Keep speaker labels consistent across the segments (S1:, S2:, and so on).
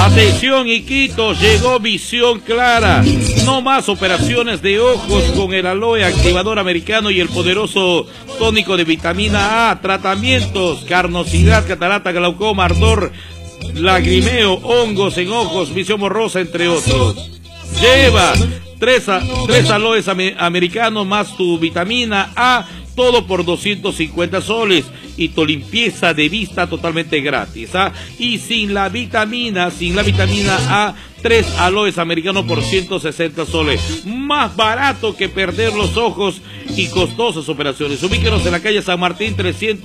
S1: Atención, Iquitos, llegó Visión Clara. No más operaciones de ojos con el aloe activador americano y el poderoso tónico de vitamina A. Tratamientos, carnosidad, catarata, glaucoma, ardor, lagrimeo, hongos en ojos, visión borrosa, entre otros. Lleva tres aloes americanos más tu vitamina A, todo por 250 soles, y tu limpieza de vista totalmente gratis, y sin la vitamina A, 3 aloes americanos por 160 soles, más barato que perder los ojos y costosas operaciones. Ubíquenos en la calle San Martín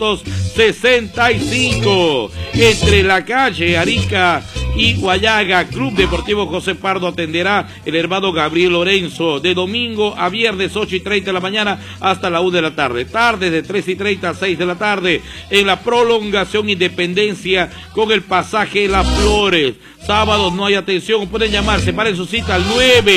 S1: 365, entre la calle Arica y Guayaga. Club Deportivo José Pardo atenderá el hermano Gabriel Lorenzo, de domingo a viernes 8:30 de la mañana hasta la 1 de la tarde. Tarde de 3:30 a 6 de la tarde en la prolongación Independencia con el pasaje Las Flores. Sábados no hay atención, pueden llamar, separen su cita al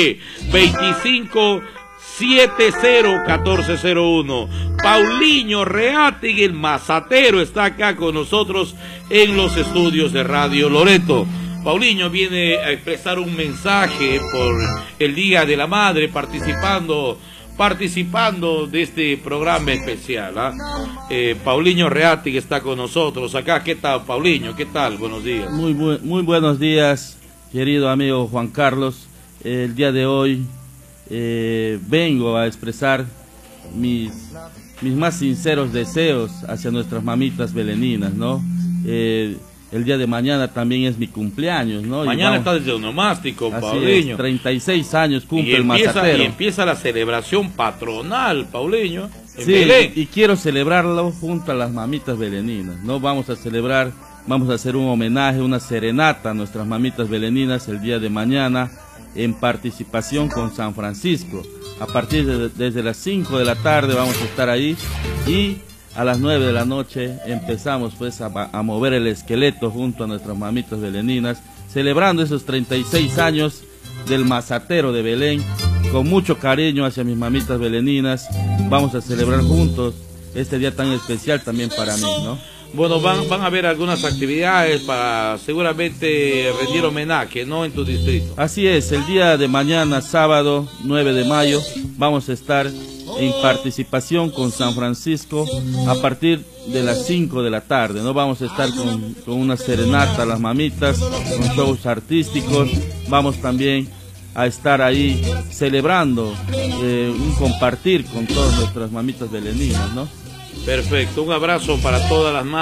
S1: 925-70-1401. Paulinho Reategui, el mazatero, está acá con nosotros en los estudios de Radio Loreto. Paulinho viene a expresar un mensaje por el Día de la Madre, participando de este programa especial. Paulinho Reategui está con nosotros acá. ¿Qué tal, Paulinho? ¿Qué tal? Buenos días.
S2: Muy buenos días, querido amigo Juan Carlos. El día de hoy vengo a expresar mis más sinceros deseos hacia nuestras mamitas beleninas, ¿no? El día de mañana también es mi cumpleaños, ¿no?
S1: Mañana está desde onomástico, Paulinho.
S2: 36 años cumple el mazatero.
S1: Y empieza la celebración patronal, Paulinho, en
S2: sí,
S1: Belén.
S2: Y quiero celebrarlo junto a las mamitas beleninas, ¿no? Vamos a hacer un homenaje, una serenata a nuestras mamitas beleninas el día de mañana, en participación con San Francisco. A partir desde las 5 de la tarde vamos a estar ahí, y a las 9 de la noche empezamos pues a mover el esqueleto junto a nuestras mamitas beleninas, celebrando esos 36 años del mazatero de Belén, con mucho cariño hacia mis mamitas beleninas. Vamos a celebrar juntos este día tan especial también para mí, ¿no?
S1: Bueno, van a haber algunas actividades para seguramente rendir homenaje, ¿no? En tu distrito.
S2: Así es, el día de mañana, sábado 9 de mayo, vamos a estar en participación con San Francisco a partir de las 5 de la tarde, ¿no? Vamos a estar con una serenata a las mamitas, con shows artísticos. Vamos también a estar ahí celebrando un compartir con todas nuestras mamitas beleninas, ¿no?
S1: Perfecto, un abrazo para todas las madres.